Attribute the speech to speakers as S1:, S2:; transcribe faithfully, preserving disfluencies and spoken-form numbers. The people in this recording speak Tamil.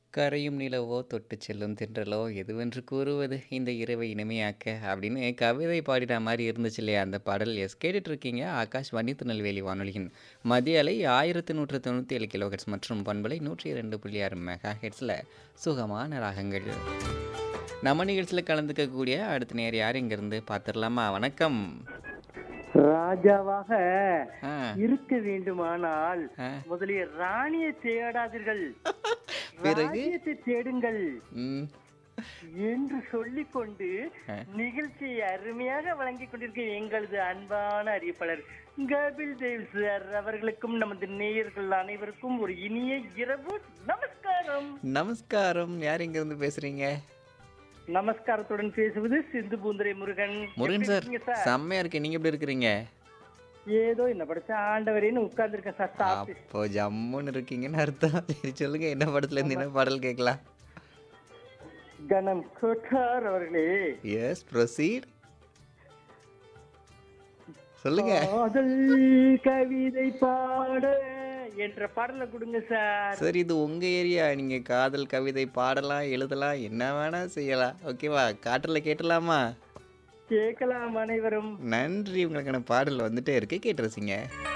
S1: கரையும் நிலவோ தொட்டுச் செல்லும் தென்றலோ எதுவென்று கூறுவது இந்த இரவை இனிமையாக்க அப்படின்னு கவிதை பாடின மாதிரி இருந்துச்சு இல்லையா அந்த பாடல். எஸ், கேட்டுட்டு இருக்கீங்க ஆகாஷ்வாணி திருநெல்வேலி வானொலியின் மதிய அலை ஆயிரத்தி நூற்று தொண்ணூற்றி ஏழு கிலோஹெட்ஸ் மற்றும் பண்பலை நூற்றி இரண்டு புள்ளி ஆறு மெகா ஹெட்ஸில் சுகமான ராகங்கள். நம்ம நிகழ்ச்சியில் கலந்துக்கக்கூடிய அடுத்த நேர் யார் இங்கிருந்து பார்த்துடலாமா? வணக்கம்.
S2: ராஜாவாக
S1: ஆ
S2: இருக்க வேண்டுமானால்
S1: ஆ
S2: முதலில் ராணியை தேடாதீர்கள்,
S1: பிறகு
S2: ராஜ்யத்தை தேடுங்கள்
S1: ம்
S2: என்று சொல்லிக்கொண்டு
S1: ஆ
S2: நிகழ்ச்சியை அருமையாக வழங்கிக் கொண்டிருக்க எங்களது அன்பான அறிவிப்பாளர் கபில் தேவ் சார் அவர்களுக்கும் நமது நேயர்கள் அனைவருக்கும் ஒரு இனிய இரவு நமஸ்காரம்.
S1: நமஸ்காரம். யார் இங்கிருந்து பேசுறீங்க?
S2: நமஸ்காரத்துடன் பேசுவது சிந்து பூந்துரை முருகன்.
S1: முருகன்
S2: எப்படி
S1: சார்,
S2: இருக்கீங்க சார்?
S1: செம்மையா இருக்கேன். நீங்க எப்படி இருக்கிறீங்க?
S2: ஏதோ என்ன படிச்ச ஆண்டவரேன்னு உட்கார்ந்து இருக்கேன் சார் சாப்பிட்டு.
S1: அப்போ ஜம்முன்னு இருக்கீங்கன்னு அர்த்தம். சரி, சொல்லுங்க, என்ன படத்துல இருந்து என்ன பாடல் கேட்கலாம்?
S2: கணம் கோட்டார் அவர்களே,
S1: எஸ், ப்ரொசீட். சொல்லுங்க.
S2: காதல் கவிதை பாட என்ற பாடலை கொடுங்க சார்.
S1: சரி, இது உங்க ஏரியா. நீங்க காதல் கவிதை பாடலாம், எழுதலாம், என்ன வேணா செய்யலாம். ஓகேவா? காட்டுல கேட்டலாமா?
S2: கேட்கலாம் அனைவரும்.
S1: நன்றி. உங்களுக்கான பாடல் வந்துட்டே இருக்கு, கேட்டு ரசிங்க.